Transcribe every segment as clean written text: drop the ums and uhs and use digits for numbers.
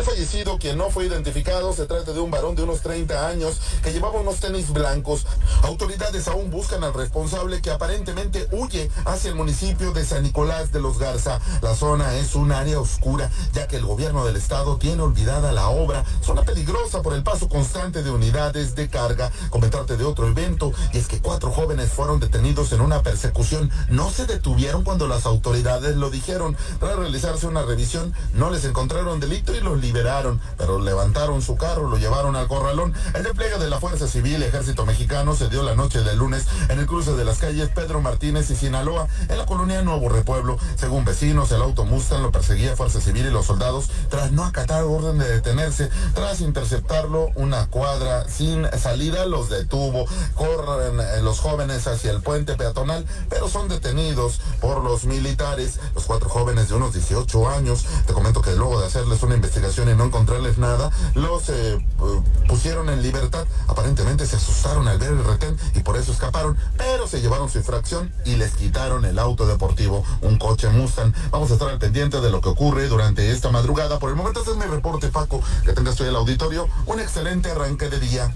fallecido, quien no fue identificado, se trata de un varón de unos 30 años que llevaba unos tenis blancos. Autoridades aún buscan al responsable, que aparentemente huye hacia el municipio de San Nicolás de los Garza. La zona es un área oscura, ya que el gobierno del estado tiene olvidada la obra. Zona peligrosa por el paso constante de unidades de carga. Comentarte de otro evento, y es que 4 jóvenes fueron detenidos en una persecución. No se detuvieron cuando las autoridades lo dijeron. Tras realizarse una revisión, no les encontraron delito y los liberaron, pero levantaron su carro, lo llevaron al corralón. El despliegue de la Fuerza Civil y Ejército Mexicano se dio la noche del lunes en el cruce de las calles Pedro Martínez y Sinaloa, en la colonia Nuevo Repueblo. Según vecinos, el auto Mustang lo perseguía Fuerza Civil y los soldados tras no acatar orden de detenerse. Tras interceptarlo una cuadra sin salida, los detuvo. Corren los jóvenes hacia el puente peatonal, pero son detenidos por los militares. Los 4 jóvenes de unos 18 años, te comento que luego de hacerles una investigación y no encontrarles nada, los pusieron en libertad. Aparentemente se asustaron al ver el retén y por eso escaparon, pero se llevaron su infracción y les quitaron el auto deportivo, un coche Mustang. Vamos a estar al pendiente de lo que ocurre durante esta madrugada. Por el momento ese es mi reporte, Paco. Que tengas hoy el auditorio un excelente arranque de día.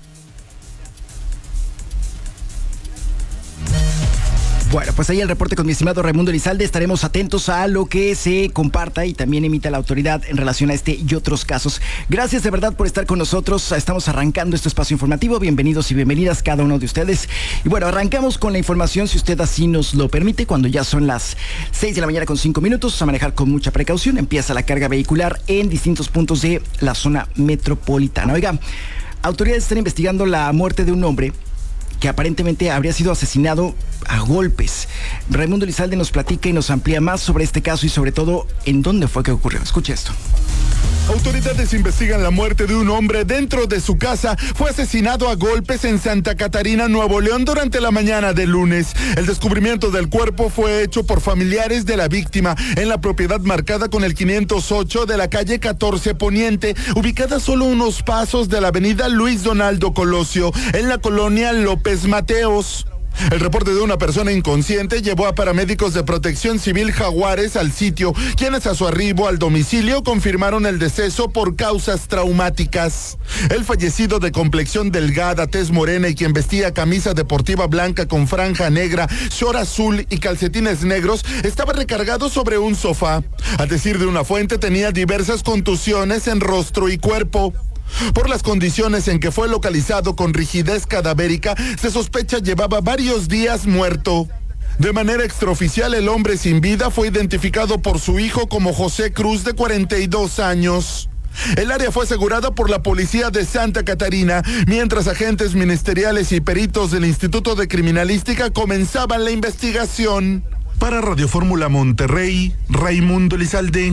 Bueno, pues ahí el reporte con mi estimado Raimundo Elizalde. Estaremos atentos a lo que se comparta y también emita la autoridad en relación a este y otros casos. Gracias de verdad por estar con nosotros. Estamos arrancando este espacio informativo. Bienvenidos y bienvenidas cada uno de ustedes. Y bueno, arrancamos con la información, si usted así nos lo permite, cuando ya son las 6 de la mañana con 5 minutos. A manejar con mucha precaución. Empieza la carga vehicular en distintos puntos de la zona metropolitana. Oiga, autoridades están investigando la muerte de un hombre que aparentemente habría sido asesinado a golpes. Raimundo Elizalde nos platica y nos amplía más sobre este caso y sobre todo en dónde fue que ocurrió. Escuche esto. Autoridades investigan la muerte de un hombre dentro de su casa. Fue asesinado a golpes en Santa Catarina, Nuevo León, durante la mañana del lunes. El descubrimiento del cuerpo fue hecho por familiares de la víctima en la propiedad marcada con el 508 de la calle 14 Poniente, ubicada solo unos pasos de la avenida Luis Donaldo Colosio, en la colonia López Mateos. El reporte de una persona inconsciente llevó a paramédicos de Protección Civil Jaguares al sitio, quienes a su arribo al domicilio confirmaron el deceso por causas traumáticas. El fallecido, de complexión delgada, tez morena y quien vestía camisa deportiva blanca con franja negra, short azul y calcetines negros, estaba recargado sobre un sofá. A decir de una fuente, tenía diversas contusiones en rostro y cuerpo. Por las condiciones en que fue localizado con rigidez cadavérica, se sospecha llevaba varios días muerto. De manera extraoficial, el hombre sin vida fue identificado por su hijo como José Cruz, de 42 años. El área fue asegurada por la policía de Santa Catarina, mientras agentes ministeriales y peritos del Instituto de Criminalística comenzaban la investigación. Para Radio Fórmula Monterrey, Raimundo Elizalde.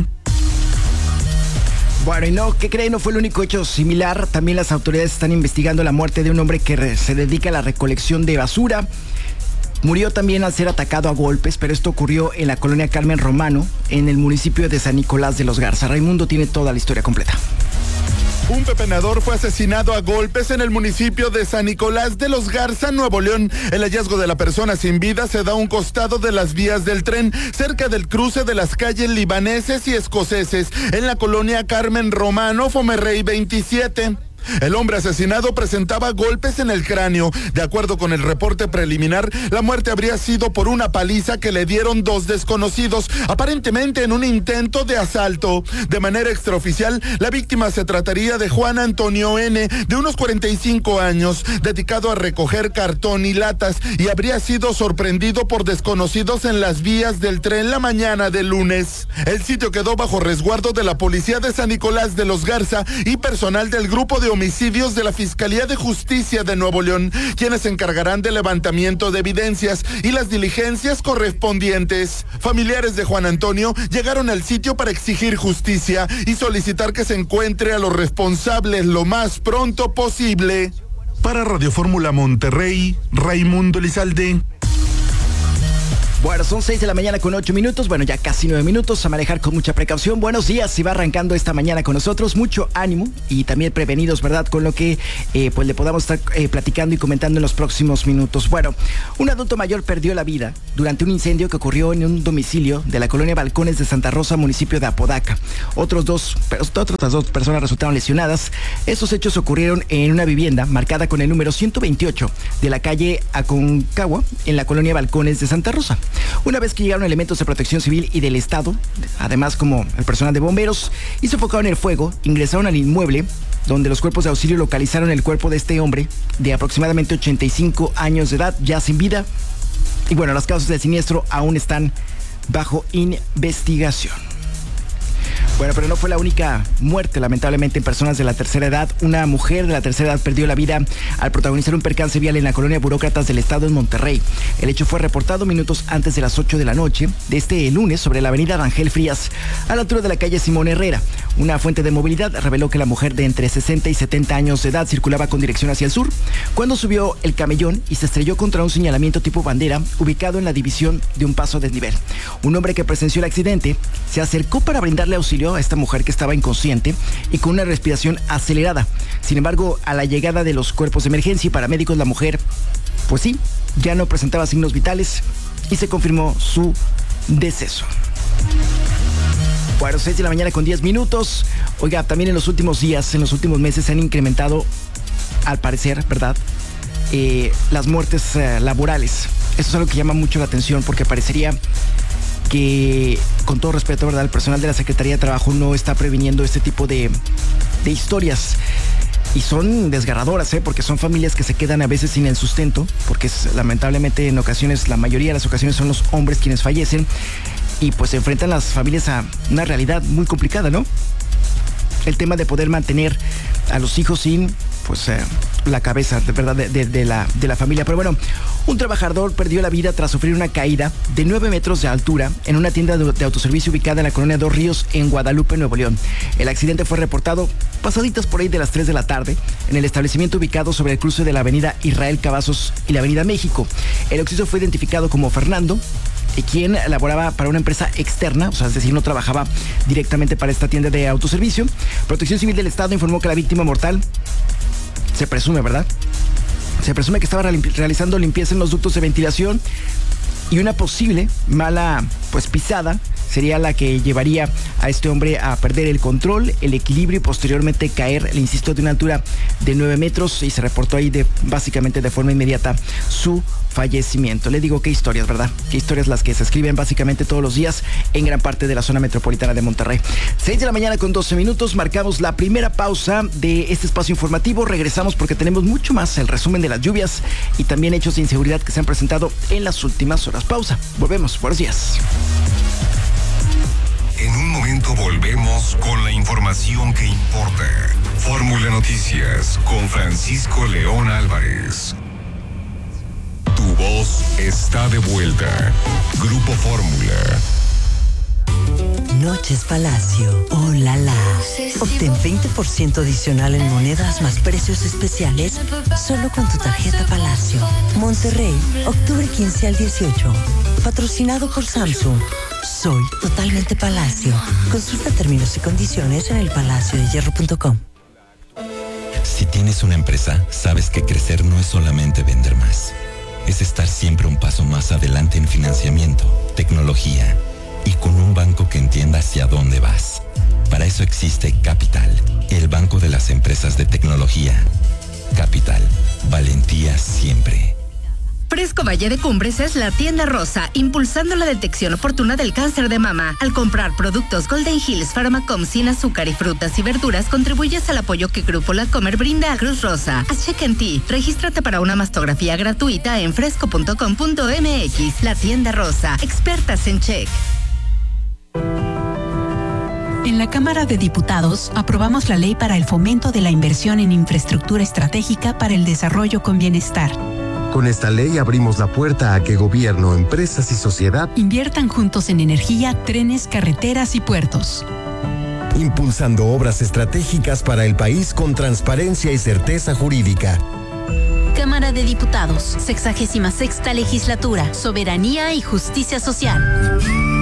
Bueno, y no, ¿qué creen? No fue el único hecho similar. También las autoridades están investigando la muerte de un hombre que se dedica a la recolección de basura. Murió también al ser atacado a golpes, pero esto ocurrió en la colonia Carmen Romano, en el municipio de San Nicolás de los Garza. Raimundo tiene toda la historia completa. Un pepenador fue asesinado a golpes en el municipio de San Nicolás de los Garza, Nuevo León. El hallazgo de la persona sin vida se da a un costado de las vías del tren, cerca del cruce de las calles Libaneses y Escoceses, en la colonia Carmen Romano, Fomerrey 27. El hombre asesinado presentaba golpes en el cráneo. De acuerdo con el reporte preliminar, la muerte habría sido por una paliza que le dieron 2 desconocidos, aparentemente en un intento de asalto. De manera extraoficial, la víctima se trataría de Juan Antonio N., de unos 45 años, dedicado a recoger cartón y latas, y habría sido sorprendido por desconocidos en las vías del tren la mañana del lunes. El sitio quedó bajo resguardo de la policía de San Nicolás de los Garza y personal del grupo de homicidios de la Fiscalía de Justicia de Nuevo León, quienes se encargarán del levantamiento de evidencias y las diligencias correspondientes. Familiares de Juan Antonio llegaron al sitio para exigir justicia y solicitar que se encuentre a los responsables lo más pronto posible. Para Radio Fórmula Monterrey, Raimundo Elizalde. Bueno, son 6 de la mañana con 8 minutos, bueno, ya casi 9 minutos, a manejar con mucha precaución. Buenos días, si va arrancando esta mañana con nosotros, mucho ánimo y también prevenidos, ¿verdad? Con lo que pues le podamos estar platicando y comentando en los próximos minutos. Bueno, un adulto mayor perdió la vida durante un incendio que ocurrió en un domicilio de la colonia Balcones de Santa Rosa, municipio de Apodaca. Otras dos personas resultaron lesionadas. Estos hechos ocurrieron en una vivienda marcada con el número 128 de la calle Aconcagua, en la colonia Balcones de Santa Rosa. Una vez que llegaron elementos de protección civil y del Estado, además como el personal de bomberos, y sofocaron el fuego, ingresaron al inmueble, donde los cuerpos de auxilio localizaron el cuerpo de este hombre de aproximadamente 85 años de edad, ya sin vida. Y bueno, las causas del siniestro aún están bajo investigación. Bueno, pero no fue la única muerte, lamentablemente, en personas de la tercera edad. Una mujer de la tercera edad perdió la vida al protagonizar un percance vial en la colonia Burócratas del Estado en Monterrey. El hecho fue reportado minutos antes de las 8 de la noche de este lunes sobre la avenida Rangel Frías, a la altura de la calle Simón Herrera. Una fuente de movilidad reveló que la mujer de entre 60 y 70 años de edad circulaba con dirección hacia el sur cuando subió el camellón y se estrelló contra un señalamiento tipo bandera ubicado en la división de un paso a desnivel. Un hombre que presenció el accidente se acercó para brindarle auxilio a esta mujer que estaba inconsciente y con una respiración acelerada. Sin embargo, a la llegada de los cuerpos de emergencia y paramédicos, la mujer, pues sí, ya no presentaba signos vitales y se confirmó su deceso. Bueno, 6 de la mañana con 10 minutos. Oiga, también en los últimos días, en los últimos meses se han incrementado, al parecer, ¿verdad?, las muertes laborales. Esto es algo que llama mucho la atención porque parecería que, con todo respeto, ¿verdad?, el personal de la Secretaría de Trabajo no está previniendo este tipo de historias. Y son desgarradoras, porque son familias que se quedan a veces sin el sustento, porque lamentablemente en ocasiones, la mayoría de las ocasiones son los hombres quienes fallecen y pues se enfrentan las familias a una realidad muy complicada, ¿no? El tema de poder mantener a los hijos sin, pues, la cabeza, de verdad, de la familia. Pero bueno, un trabajador perdió la vida tras sufrir una caída de 9 metros de altura en una tienda de autoservicio ubicada en la colonia Dos Ríos, en Guadalupe, Nuevo León. El accidente fue reportado pasaditas por ahí de las 3 de la tarde en el establecimiento ubicado sobre el cruce de la avenida Israel Cavazos y la avenida México. El occiso fue identificado como Fernando, quien laboraba para una empresa externa, o sea, es decir, no trabajaba directamente para esta tienda de autoservicio. Protección Civil del Estado informó que la víctima mortal, se presume, ¿verdad?, se presume que estaba realizando limpieza en los ductos de ventilación y una posible mala, pues, pisada sería la que llevaría a este hombre a perder el control, el equilibrio y posteriormente caer, le insisto, de una altura de 9 metros y se reportó ahí básicamente de forma inmediata su fallecimiento. Le digo, qué historias, ¿verdad? Qué historias las que se escriben básicamente todos los días en gran parte de la zona metropolitana de Monterrey. 6 de la mañana con 12 minutos, marcamos la primera pausa de este espacio informativo. Regresamos porque tenemos mucho más, el resumen de las lluvias y también hechos de inseguridad que se han presentado en las últimas horas. Pausa, volvemos, buenos días. En un momento volvemos con la información que importa. Fórmula Noticias con Francisco León Álvarez. Tu voz está de vuelta. Grupo Fórmula. Noches Palacio. ¡Oh, la la! Obtén 20% adicional en monedas más precios especiales solo con tu tarjeta Palacio. Monterrey, octubre 15 al 18. Patrocinado por Samsung. Soy totalmente Palacio. Consulta términos y condiciones en elpalaciodehierro.com. Si tienes una empresa, sabes que crecer no es solamente vender más. Es estar siempre un paso más adelante en financiamiento, tecnología y con un banco que entienda hacia dónde vas. Para eso existe Capital, el banco de las empresas de tecnología. Capital, valentía siempre. Fresco Valle de Cumbres es la tienda rosa, impulsando la detección oportuna del cáncer de mama. Al comprar productos Golden Hills Pharmacom sin azúcar y frutas y verduras, contribuyes al apoyo que Grupo La Comer brinda a Cruz Rosa. Haz check en ti. Regístrate para una mastografía gratuita en fresco.com.mx. La tienda rosa, expertas en check. En la Cámara de Diputados aprobamos la ley para el fomento de la inversión en infraestructura estratégica para el desarrollo con bienestar. Con esta ley abrimos la puerta a que gobierno, empresas y sociedad inviertan juntos en energía, trenes, carreteras y puertos. Impulsando obras estratégicas para el país con transparencia y certeza jurídica. Cámara de Diputados, 66ª Legislatura, Soberanía y Justicia Social.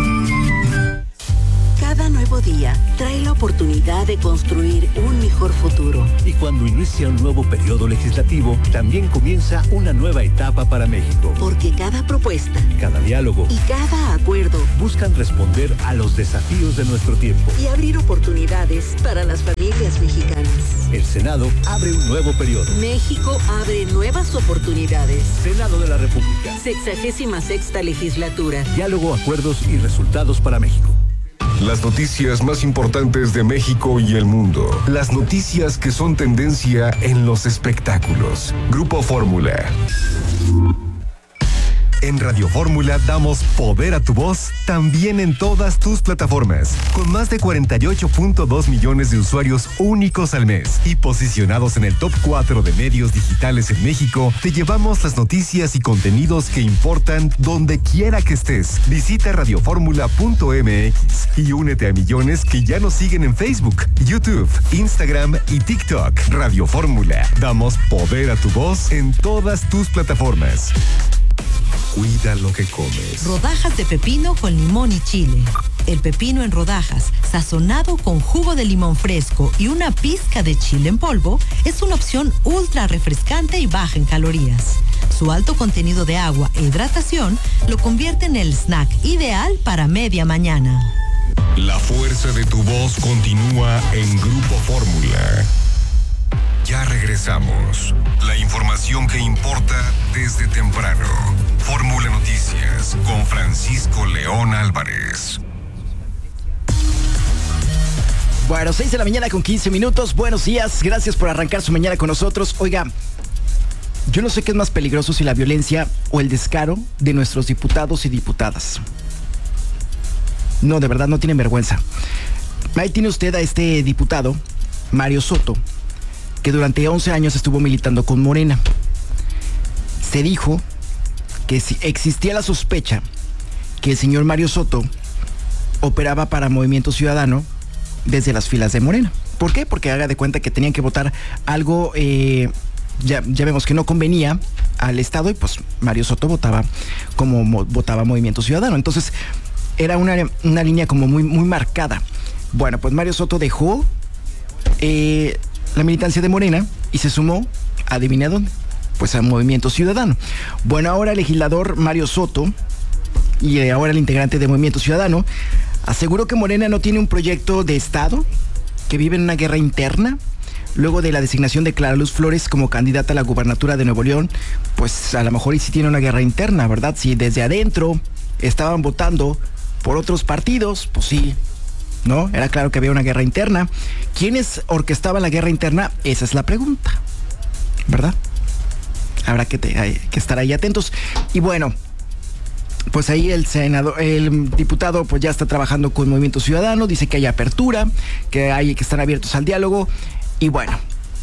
Cada nuevo día trae la oportunidad de construir un mejor futuro. Y cuando inicia un nuevo periodo legislativo, también comienza una nueva etapa para México. Porque cada propuesta, cada diálogo y cada acuerdo buscan responder a los desafíos de nuestro tiempo y abrir oportunidades para las familias mexicanas. El Senado abre un nuevo periodo. México abre nuevas oportunidades. Senado de la República. 66ª Legislatura. Diálogo, acuerdos y resultados para México. Las noticias más importantes de México y el mundo. Las noticias que son tendencia en los espectáculos. Grupo Fórmula. En Radio Fórmula damos poder a tu voz también en todas tus plataformas. Con más de 48.2 millones de usuarios únicos al mes y posicionados en el top 4 de medios digitales en México, te llevamos las noticias y contenidos que importan donde quiera que estés. Visita radioformula.mx y únete a millones que ya nos siguen en Facebook, YouTube, Instagram y TikTok. Radio Fórmula. Damos poder a tu voz en todas tus plataformas. Cuida lo que comes. Rodajas de pepino con limón y chile. El pepino en rodajas, sazonado con jugo de limón fresco y una pizca de chile en polvo, es una opción ultra refrescante y baja en calorías. Su alto contenido de agua e hidratación lo convierte en el snack ideal para media mañana. La fuerza de tu voz continúa en Grupo Fórmula. Ya regresamos. La información que importa desde temprano. Fórmula Noticias con Francisco León Álvarez. Bueno, 6 de la mañana con 15 minutos. Buenos días. Gracias por arrancar su mañana con nosotros. Oiga, yo no sé qué es más peligroso, si la violencia o el descaro de nuestros diputados y diputadas. No, de verdad, no tienen vergüenza. Ahí tiene usted a este diputado, Mario Soto, que durante 11 años estuvo militando con Morena. Se dijo que si existía la sospecha que el señor Mario Soto operaba para Movimiento Ciudadano desde las filas de Morena. ¿Por qué? Porque haga de cuenta que tenían que votar algo, ya vemos que no convenía al Estado, y pues Mario Soto votaba como votaba Movimiento Ciudadano. Entonces era una línea como muy marcada. Bueno, pues Mario Soto dejó la militancia de Morena y se sumó, adivina dónde, pues a Movimiento Ciudadano. Bueno, ahora el legislador Mario Soto, y ahora el integrante de Movimiento Ciudadano, aseguró que Morena no tiene un proyecto de Estado, que vive en una guerra interna. Luego de la designación de Clara Luz Flores como candidata a la gubernatura de Nuevo León, pues a lo mejor y sí tiene una guerra interna, ¿verdad? Si desde adentro estaban votando por otros partidos, pues sí, ¿no? Era claro que había una guerra interna. ¿Quiénes orquestaban la guerra interna? Esa es la pregunta, ¿verdad? Habrá que estar ahí atentos. Y bueno, pues ahí el diputado pues ya está trabajando con Movimiento Ciudadano, dice que hay apertura, que están abiertos al diálogo. Y bueno,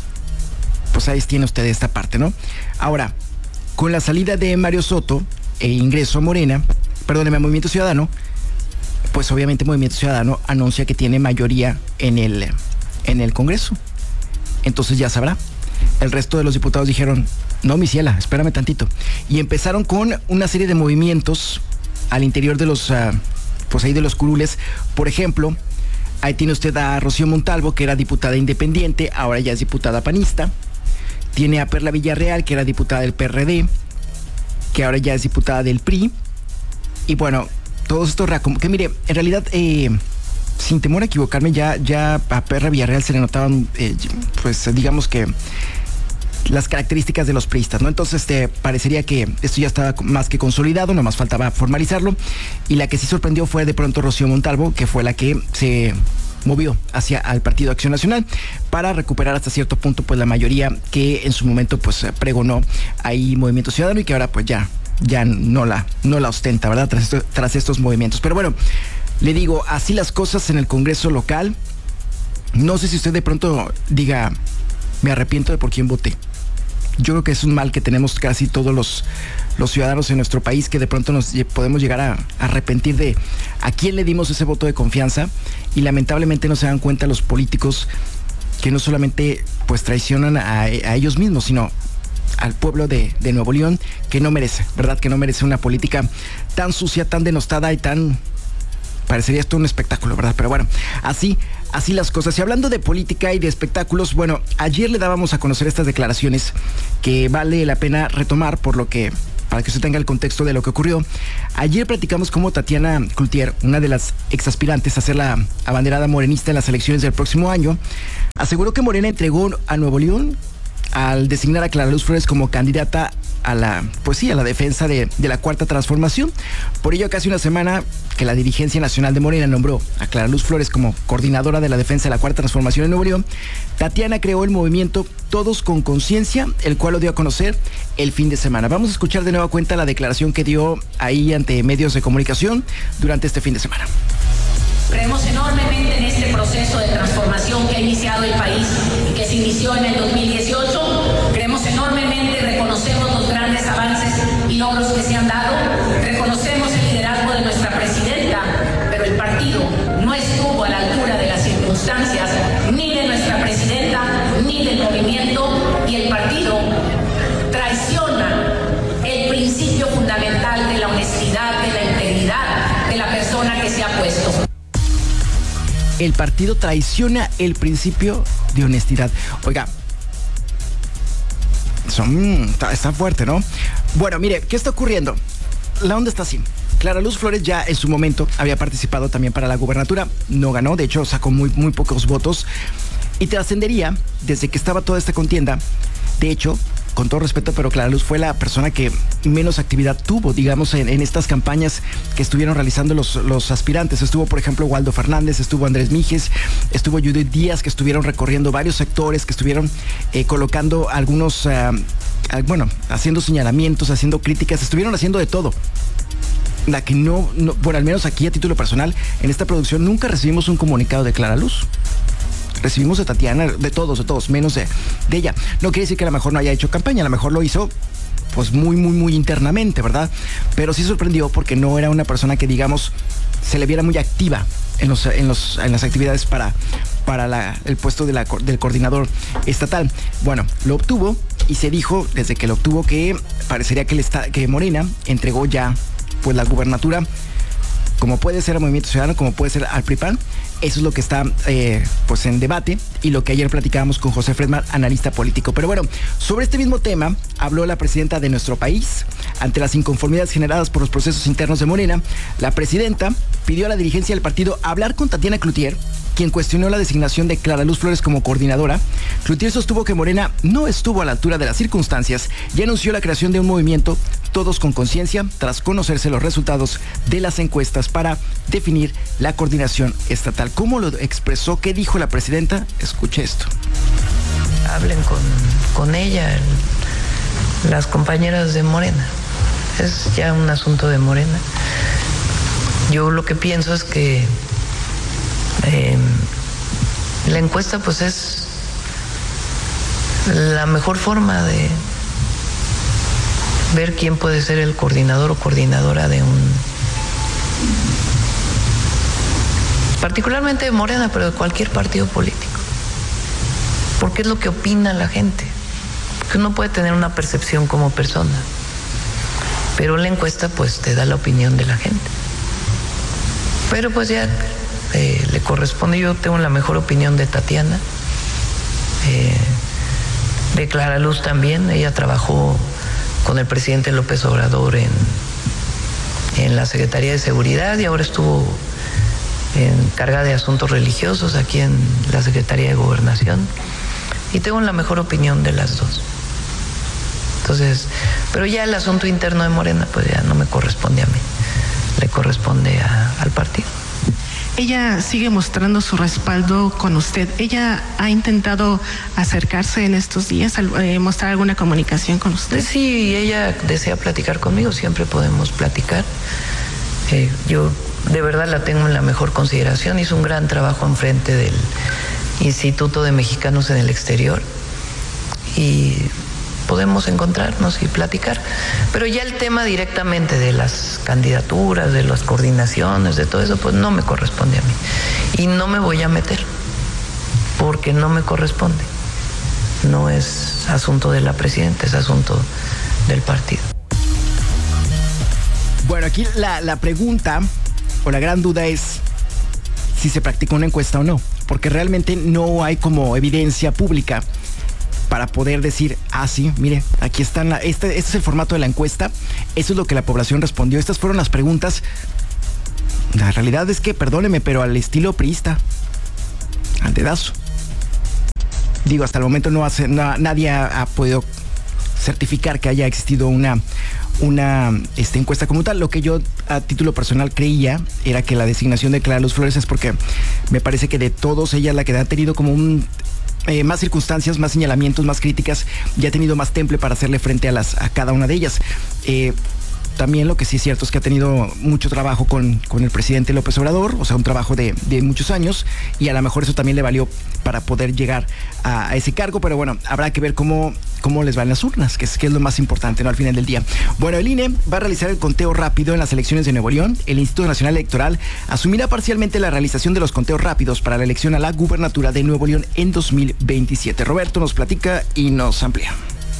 pues ahí tiene usted esta parte, ¿no? Ahora, con la salida de Mario Soto e ingreso a Movimiento Ciudadano, pues obviamente Movimiento Ciudadano anuncia que tiene mayoría en el Congreso. Entonces ya sabrá. El resto de los diputados dijeron, no, mi ciela, espérame tantito. Y empezaron con una serie de movimientos al interior de los, pues ahí de los curules. Por ejemplo, ahí tiene usted a Rocío Montalvo, que era diputada independiente, ahora ya es diputada panista. Tiene a Perla Villarreal, que era diputada del PRD, que ahora ya es diputada del PRI. Y bueno, todos estos que mire, en realidad, sin temor a equivocarme, ya a Perla Villarreal se le notaban, pues digamos que las características de los priistas, ¿no? Entonces parecería que esto ya estaba más que consolidado, nomás faltaba formalizarlo. Y la que sí sorprendió fue de pronto Rocío Montalvo, que fue la que se movió hacia al Partido Acción Nacional para recuperar hasta cierto punto pues la mayoría que en su momento pues pregonó ahí Movimiento Ciudadano, y que ahora pues ya no la ostenta, ¿verdad? Tras estos movimientos. Pero bueno, le digo, así las cosas en el Congreso local. No sé si usted de pronto diga, me arrepiento de por quién voté. Yo creo que es un mal que tenemos casi todos los ciudadanos en nuestro país, que de pronto nos podemos llegar a arrepentir de a quién le dimos ese voto de confianza, y lamentablemente no se dan cuenta los políticos que no solamente pues traicionan a ellos mismos, sino al pueblo de Nuevo León, que no merece, ¿verdad? Que no merece una política tan sucia, tan denostada y tan... Parecería esto un espectáculo, ¿verdad? Pero bueno, así las cosas. Y hablando de política y de espectáculos, bueno, ayer le dábamos a conocer estas declaraciones que vale la pena retomar para que usted tenga el contexto de lo que ocurrió. Ayer platicamos cómo Tatiana Cloutier, una de las exaspirantes a ser la abanderada morenista en las elecciones del próximo año, aseguró que Morena entregó a Nuevo León al designar a Clara Luz Flores como candidata a la defensa de la Cuarta Transformación. Por ello, casi una semana que la dirigencia nacional de Morena nombró a Clara Luz Flores como coordinadora de la defensa de la Cuarta Transformación en Nuevo León, Tatiana creó el movimiento Todos con Conciencia, el cual lo dio a conocer el fin de semana. Vamos a escuchar de nueva cuenta la declaración que dio ahí ante medios de comunicación durante este fin de semana. Creemos enormemente en este proceso de transformación que ha iniciado el país y que se inició en el 2018. Creemos enormemente, reconocemos los grandes avances y logros que se han dado, reconocemos el liderazgo de nuestra presidenta, pero el partido no estuvo a la altura de las circunstancias, ni de nuestra presidenta, ni del movimiento, y el partido traiciona el principio fundamental de la honestidad, de la integridad de la persona que se ha puesto. El partido traiciona el principio de honestidad. Oiga, está fuerte, ¿no? Bueno, mire, ¿qué está ocurriendo? La onda está así. Clara Luz Flores ya en su momento había participado también para la gubernatura. No ganó, de hecho sacó muy pocos votos. Y trascendería desde que estaba toda esta contienda. De hecho, con todo respeto, pero Clara Luz fue la persona que menos actividad tuvo, digamos, en estas campañas que estuvieron realizando los aspirantes. Estuvo, por ejemplo, Waldo Fernández, estuvo Andrés Mijes, estuvo Judith Díaz, que estuvieron recorriendo varios sectores, que estuvieron colocando algunos, haciendo señalamientos, haciendo críticas, estuvieron haciendo de todo. La que no, bueno, al menos aquí a título personal, en esta producción nunca recibimos un comunicado de Clara Luz. Recibimos de Tatiana, de todos, menos de ella. No quiere decir que a lo mejor no haya hecho campaña, a lo mejor lo hizo pues muy internamente, ¿verdad? Pero sí sorprendió porque no era una persona que, digamos, se le viera muy activa en las actividades para el puesto del coordinador estatal. Bueno, lo obtuvo y se dijo desde que lo obtuvo que parecería que Morena entregó ya pues la gubernatura, como puede ser al Movimiento Ciudadano, como puede ser al PRI-PAN. Eso es lo que está pues en debate y lo que ayer platicábamos con José Fredman, analista político. Pero bueno, sobre este mismo tema habló la presidenta de nuestro país. Ante las inconformidades generadas por los procesos internos de Morena, la presidenta pidió a la dirigencia del partido hablar con Tatiana Cloutier, quien cuestionó la designación de Clara Luz Flores como coordinadora. Cloutier sostuvo que Morena no estuvo a la altura de las circunstancias y anunció la creación de un movimiento Todos con Conciencia tras conocerse los resultados de las encuestas para definir la coordinación estatal. ¿Cómo lo expresó? ¿Qué dijo la presidenta? Escuche esto. Hablen con ella, las compañeras de Morena. Es ya un asunto de Morena. Yo lo que pienso es que la encuesta pues es la mejor forma de ver quién puede ser el coordinador o coordinadora de particularmente de Morena, pero de cualquier partido político, porque es lo que opina la gente, porque uno puede tener una percepción como persona, pero la encuesta pues te da la opinión de la gente. Pero pues ya le corresponde. Yo tengo la mejor opinión de Tatiana, de Clara Luz también. Ella trabajó con el presidente López Obrador en la Secretaría de Seguridad y ahora estuvo encargada de asuntos religiosos aquí en la Secretaría de Gobernación, y tengo la mejor opinión de las dos. Entonces, pero ya el asunto interno de Morena pues ya no me corresponde a mí, le corresponde al partido. Ella sigue mostrando su respaldo con usted. ¿Ella ha intentado acercarse en estos días, mostrar alguna comunicación con usted? Sí, ella desea platicar conmigo, siempre podemos platicar. Yo de verdad la tengo en la mejor consideración. Hizo un gran trabajo en frente del Instituto de Mexicanos en el Exterior y podemos encontrarnos y platicar. Pero ya el tema directamente de las candidaturas, de las coordinaciones, de todo eso, pues no me corresponde a mí. Y no me voy a meter, porque no me corresponde. no es asunto de la presidenta, es asunto del partido. Bueno, aquí la pregunta o la gran duda es si se practicó una encuesta o no, porque realmente no hay como evidencia pública para poder decir, sí, mire, aquí están, este es el formato de la encuesta, eso es lo que la población respondió, estas fueron las preguntas. La realidad es que, perdóneme, pero al estilo priista, al dedazo. Digo, hasta el momento nadie ha podido certificar que haya existido una encuesta como tal. Lo que yo a título personal creía era que la designación de Clara Luz Flores es porque me parece que de todos ella es la que ha tenido como más circunstancias, más señalamientos, más críticas, y ha tenido más temple para hacerle frente a cada una de ellas. También lo que sí es cierto es que ha tenido mucho trabajo con el presidente López Obrador, o sea, un trabajo de muchos años, y a lo mejor eso también le valió para poder llegar a ese cargo, pero bueno, habrá que ver cómo les van las urnas, que es lo más importante, ¿no? Al final del día. Bueno, el INE va a realizar el conteo rápido en las elecciones de Nuevo León. El Instituto Nacional Electoral asumirá parcialmente la realización de los conteos rápidos para la elección a la gubernatura de Nuevo León en 2027. Roberto nos platica y nos amplía.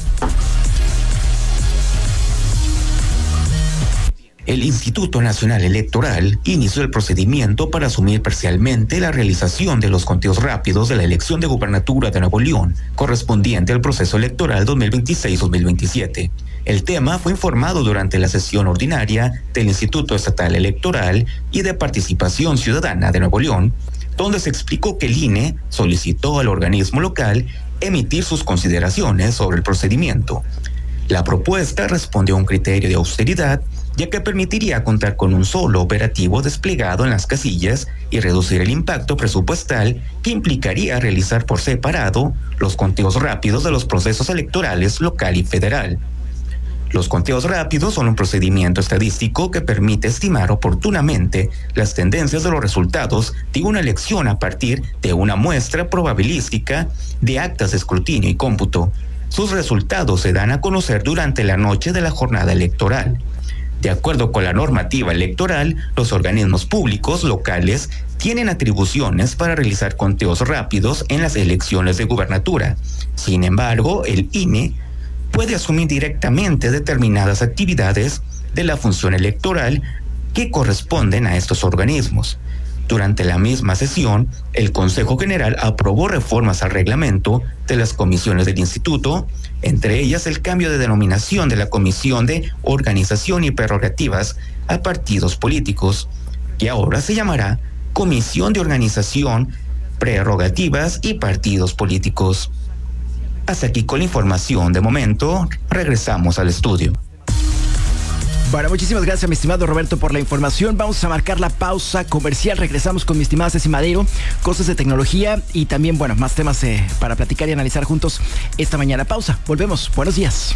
El Instituto Nacional Electoral inició el procedimiento para asumir parcialmente la realización de los conteos rápidos de la elección de gubernatura de Nuevo León, correspondiente al proceso electoral 2026-2027. El tema fue informado durante la sesión ordinaria del Instituto Estatal Electoral y de Participación Ciudadana de Nuevo León, donde se explicó que el INE solicitó al organismo local emitir sus consideraciones sobre el procedimiento. La propuesta respondió a un criterio de austeridad, ya que permitiría contar con un solo operativo desplegado en las casillas y reducir el impacto presupuestal que implicaría realizar por separado los conteos rápidos de los procesos electorales local y federal. Los conteos rápidos son un procedimiento estadístico que permite estimar oportunamente las tendencias de los resultados de una elección a partir de una muestra probabilística de actas de escrutinio y cómputo. Sus resultados se dan a conocer durante la noche de la jornada electoral. De acuerdo con la normativa electoral, los organismos públicos locales tienen atribuciones para realizar conteos rápidos en las elecciones de gubernatura. Sin embargo, el INE puede asumir directamente determinadas actividades de la función electoral que corresponden a estos organismos. Durante la misma sesión, el Consejo General aprobó reformas al reglamento de las comisiones del instituto, entre ellas el cambio de denominación de la Comisión de Organización y Prerrogativas a Partidos Políticos, que ahora se llamará Comisión de Organización, Prerrogativas y Partidos Políticos. Hasta aquí con la información de momento, regresamos al estudio. Bueno, muchísimas gracias, mi estimado Roberto, por la información. Vamos a marcar la pausa comercial. Regresamos con mi estimada Ceci Madero, cosas de tecnología y también, bueno, más temas para platicar y analizar juntos esta mañana. Pausa, volvemos. Buenos días.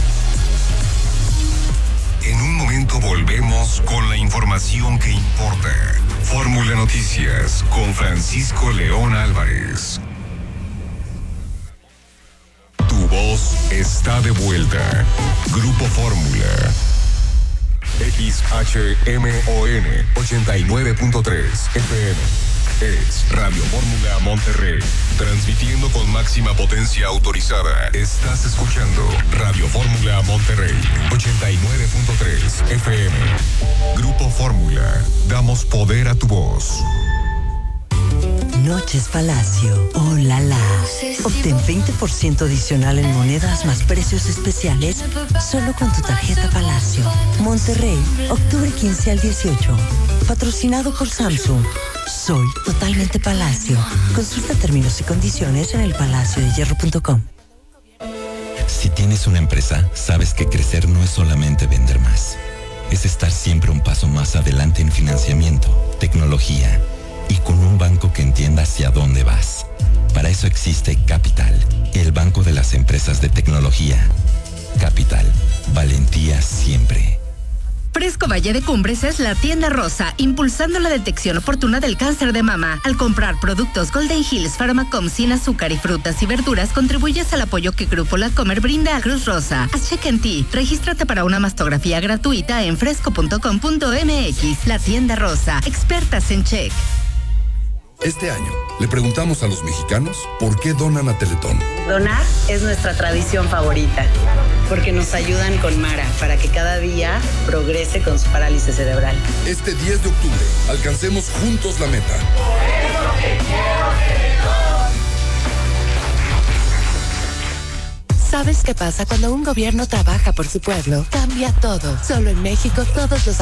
En un momento volvemos con la información que importa. Fórmula Noticias con Francisco León Álvarez. Tu voz está de vuelta. Grupo Fórmula. XHMON 89.3 FM. Es Radio Fórmula Monterrey. Transmitiendo con máxima potencia autorizada. Estás escuchando Radio Fórmula Monterrey 89.3 FM. Grupo Fórmula. Damos poder a tu voz. Noches Palacio. ¡Oh, la la! Obtén 20% adicional en monedas más precios especiales solo con tu tarjeta Palacio. Monterrey, octubre 15 al 18. Patrocinado por Samsung. Soy totalmente Palacio. Consulta términos y condiciones en elpalaciodehierro.com. Si tienes una empresa, sabes que crecer no es solamente vender más. Es estar siempre un paso más adelante en financiamiento, tecnología y con un banco que entienda hacia dónde vas. Para eso existe Capital, el banco de las empresas de tecnología. Capital, valentía siempre. Fresco Valle de Cumbres es la tienda rosa, impulsando la detección oportuna del cáncer de mama. Al comprar productos Golden Hills Pharmacom sin azúcar y frutas y verduras, contribuyes al apoyo que Grupo La Comer brinda a Cruz Rosa. Haz check en ti. Regístrate para una mastografía gratuita en fresco.com.mx. La tienda rosa, expertas en check. Este año, le preguntamos a los mexicanos por qué donan a Teletón. Donar es nuestra tradición favorita, porque nos ayudan con Mara para que cada día progrese con su parálisis cerebral. Este 10 de octubre, alcancemos juntos la meta. ¿Sabes qué pasa cuando un gobierno trabaja por su pueblo? Cambia todo. Solo en México todos los